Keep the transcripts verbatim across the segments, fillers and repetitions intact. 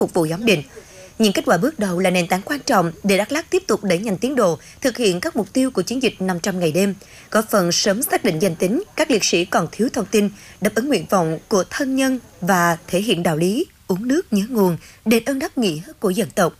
phục vụ giám định. Những kết quả bước đầu là nền tảng quan trọng để Đắk Lắk tiếp tục đẩy nhanh tiến độ thực hiện các mục tiêu của chiến dịch năm trăm ngày đêm, góp phần sớm xác định danh tính các liệt sĩ còn thiếu thông tin, đáp ứng nguyện vọng của thân nhân và thể hiện đạo lý uống nước nhớ nguồn, đền ơn đáp nghĩa của dân tộc.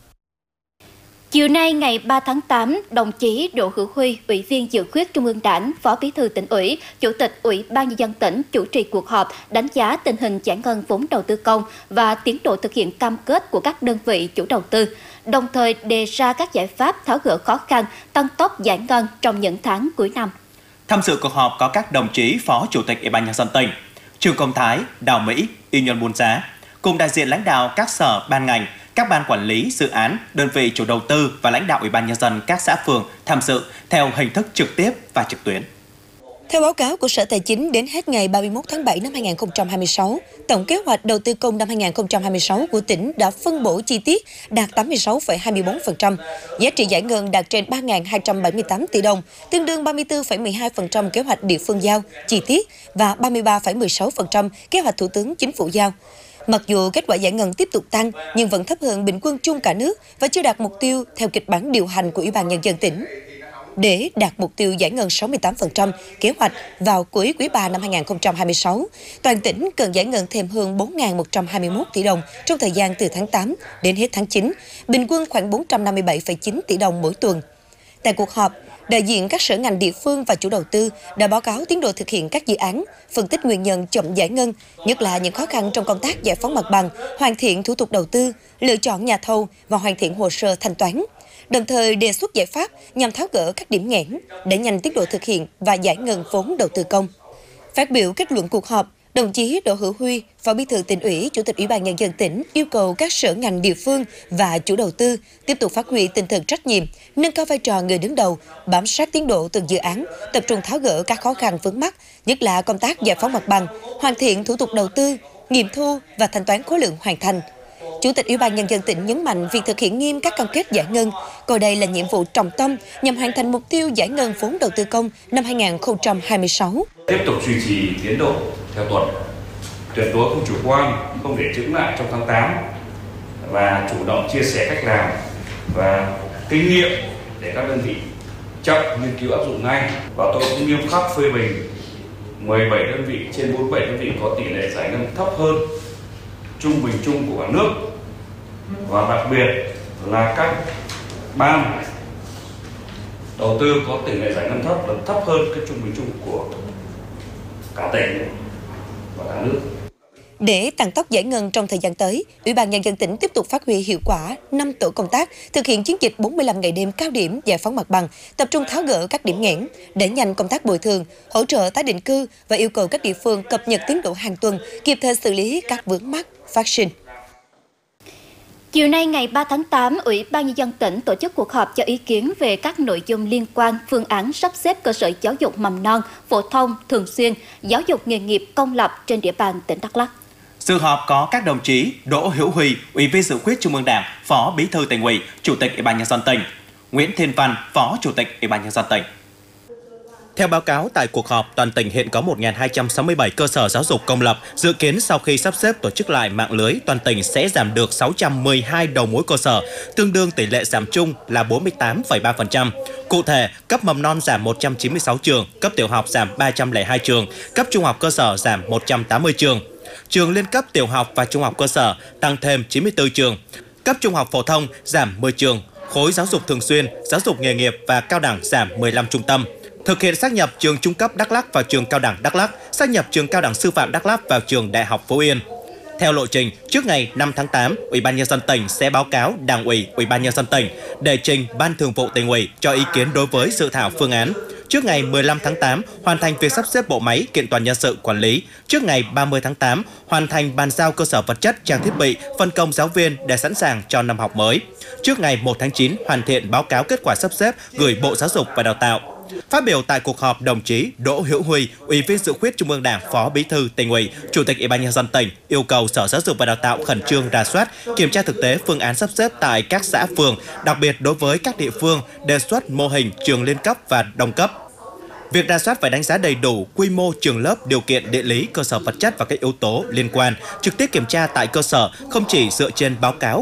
Chiều nay ngày ba tháng tám, đồng chí Đỗ Hữu Huy, Ủy viên Dự khuyết Trung ương Đảng, Phó Bí thư Tỉnh ủy, Chủ tịch Ủy ban Nhân dân tỉnh chủ trì cuộc họp đánh giá tình hình giải ngân vốn đầu tư công và tiến độ thực hiện cam kết của các đơn vị chủ đầu tư, đồng thời đề ra các giải pháp tháo gỡ khó khăn, tăng tốc giải ngân trong những tháng cuối năm. Tham dự cuộc họp có các đồng chí Phó Chủ tịch Ủy ban Nhân dân tỉnh, Trương Công Thái, Đào Mỹ, Y Nhân Buôn Giá, cùng đại diện lãnh đạo các sở ban ngành, các ban quản lý dự án, đơn vị chủ đầu tư và lãnh đạo Ủy ban Nhân dân các xã phường tham dự theo hình thức trực tiếp và trực tuyến. Theo báo cáo của Sở Tài chính, đến hết ngày ba mươi mốt tháng bảy năm hai nghìn không trăm hai mươi sáu, tổng kế hoạch đầu tư công năm hai nghìn không trăm hai mươi sáu của tỉnh đã phân bổ chi tiết đạt tám mươi sáu phẩy hai mươi bốn phần trăm, giá trị giải ngân đạt trên ba nghìn hai trăm bảy mươi tám tỷ đồng, tương đương ba mươi tư phẩy mười hai phần trăm kế hoạch địa phương giao chi tiết và ba mươi ba phẩy mười sáu phần trăm kế hoạch Thủ tướng Chính phủ giao. Mặc dù kết quả giải ngân tiếp tục tăng, nhưng vẫn thấp hơn bình quân chung cả nước và chưa đạt mục tiêu theo kịch bản điều hành của Ủy ban Nhân dân tỉnh. Để đạt mục tiêu giải ngân sáu mươi tám phần trăm kế hoạch vào cuối quý ba năm hai nghìn không trăm hai mươi sáu, toàn tỉnh cần giải ngân thêm hơn bốn nghìn một trăm hai mươi mốt tỷ đồng trong thời gian từ tháng tám đến hết tháng chín, bình quân khoảng bốn trăm năm mươi bảy phẩy chín tỷ đồng mỗi tuần. Tại cuộc họp, đại diện các sở ngành địa phương và chủ đầu tư đã báo cáo tiến độ thực hiện các dự án, phân tích nguyên nhân chậm giải ngân, nhất là những khó khăn trong công tác giải phóng mặt bằng, hoàn thiện thủ tục đầu tư, lựa chọn nhà thầu và hoàn thiện hồ sơ thanh toán. Đồng thời đề xuất giải pháp nhằm tháo gỡ các điểm nghẽn, đẩy nhanh tiến độ thực hiện và giải ngân vốn đầu tư công. Phát biểu kết luận cuộc họp, đồng chí Đỗ Hữu Huy, Phó Bí thư Tỉnh ủy, Chủ tịch Ủy ban Nhân dân tỉnh yêu cầu các sở ngành địa phương và chủ đầu tư tiếp tục phát huy tinh thần trách nhiệm, nâng cao vai trò người đứng đầu, bám sát tiến độ từng dự án, tập trung tháo gỡ các khó khăn vướng mắc, nhất là công tác giải phóng mặt bằng, hoàn thiện thủ tục đầu tư, nghiệm thu và thanh toán khối lượng hoàn thành. Chủ tịch Ủy ban Nhân dân tỉnh nhấn mạnh việc thực hiện nghiêm các cam kết giải ngân, coi đây là nhiệm vụ trọng tâm nhằm hoàn thành mục tiêu giải ngân vốn đầu tư công năm hai nghìn không trăm hai mươi sáu. Tiếp tục duy trì tiến độ theo tuần, tuyệt đối không chủ quan, không để chững lại trong tháng tám và chủ động chia sẻ cách làm và kinh nghiệm để các đơn vị chậm nghiên cứu áp dụng ngay. Và tôi cũng nghiêm khắc phê bình mười bảy đơn vị trên bốn mươi bảy đơn vị có tỷ lệ giải ngân thấp hơn trung bình chung của cả nước, và đặc biệt là các ban đầu tư có tỷ lệ giải ngân thấp và thấp hơn cái trung bình chung của cả tỉnh và cả nước. Để tăng tốc giải ngân trong thời gian tới, Ủy ban Nhân dân tỉnh tiếp tục phát huy hiệu quả năm tổ công tác thực hiện chiến dịch bốn mươi lăm ngày đêm cao điểm giải phóng mặt bằng, tập trung tháo gỡ các điểm nghẽn, đẩy nhanh công tác bồi thường, hỗ trợ tái định cư và yêu cầu các địa phương cập nhật tiến độ hàng tuần, kịp thời xử lý các vướng mắc phát sinh. Chiều nay ngày ba tháng tám, Ủy ban Nhân dân tỉnh tổ chức cuộc họp cho ý kiến về các nội dung liên quan phương án sắp xếp cơ sở giáo dục mầm non, phổ thông, thường xuyên, giáo dục nghề nghiệp công lập trên địa bàn tỉnh Đắk Lắk. Dự họp có các đồng chí Đỗ Hữu Huy, Ủy viên Dự khuyết Trung ương Đảng, Phó Bí thư Tỉnh ủy, Chủ tịch Ủy ban Nhân dân tỉnh, Nguyễn Thiên Văn, Phó Chủ tịch Ủy ban Nhân dân tỉnh. Theo báo cáo tại cuộc họp, toàn tỉnh hiện có một nghìn hai trăm sáu mươi bảy cơ sở giáo dục công lập. Dự kiến sau khi sắp xếp tổ chức lại mạng lưới, toàn tỉnh sẽ giảm được sáu trăm mười hai đầu mối cơ sở, tương đương tỷ lệ giảm chung là bốn mươi tám phẩy ba phần trăm. Cụ thể, cấp mầm non giảm một trăm chín mươi sáu trường, cấp tiểu học giảm ba trăm lẻ hai trường, cấp trung học cơ sở giảm một trăm tám mươi trường. Trường liên cấp tiểu học và trung học cơ sở tăng thêm chín mươi tư trường. Cấp trung học phổ thông giảm mười trường. Khối giáo dục thường xuyên, giáo dục nghề nghiệp và cao đẳng giảm mười lăm trung tâm. Thực hiện xác nhập trường trung cấp Đắk Lắk vào trường cao đẳng Đắk Lắk, xác nhập trường cao đẳng sư phạm Đắk Lắk vào trường Đại học Phú Yên. Theo lộ trình, trước ngày năm tháng tám, Ủy ban Nhân dân tỉnh sẽ báo cáo Đảng ủy, Ủy ban Nhân dân tỉnh để trình Ban Thường vụ Tỉnh ủy cho ý kiến đối với dự thảo phương án. Trước ngày mười lăm tháng tám, hoàn thành việc sắp xếp bộ máy, kiện toàn nhân sự quản lý. Trước ngày ba mươi tháng tám, hoàn thành bàn giao cơ sở vật chất, trang thiết bị, phân công giáo viên để sẵn sàng cho năm học mới. Trước ngày một tháng chín, hoàn thiện báo cáo kết quả sắp xếp gửi Bộ Giáo dục và Đào tạo. Phát biểu tại cuộc họp, đồng chí Đỗ Hữu Huy, Ủy viên Dự khuyết Trung ương Đảng, Phó Bí thư Tỉnh ủy, Chủ tịch Ủy ban Nhân dân tỉnh yêu cầu Sở Giáo dục và Đào tạo khẩn trương rà soát, kiểm tra thực tế phương án sắp xếp tại các xã phường, đặc biệt đối với các địa phương đề xuất mô hình trường liên cấp và đồng cấp. Việc rà soát phải đánh giá đầy đủ quy mô trường lớp, điều kiện địa lý, cơ sở vật chất và các yếu tố liên quan, trực tiếp kiểm tra tại cơ sở, không chỉ dựa trên báo cáo